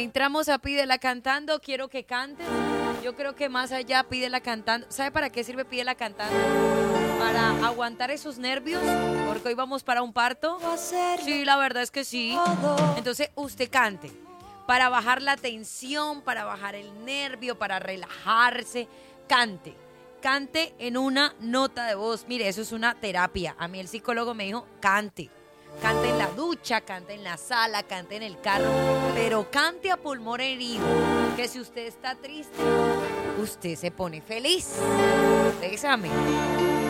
Entramos a Pídela Cantando, quiero que cantes. Yo creo que más allá Pídela Cantando. ¿Sabe para qué sirve Pídela Cantando? Para aguantar esos nervios, porque hoy vamos para un parto. Sí, la verdad es que sí. Entonces usted cante. Para bajar la tensión, para bajar el nervio, para relajarse, cante. Cante en una nota de voz. Mire, eso es una terapia. A mí el psicólogo me dijo, cante. Cante en la ducha, cante en la sala, cante en el carro, pero cante a pulmón herido, que si usted está triste, usted se pone feliz. Bésame.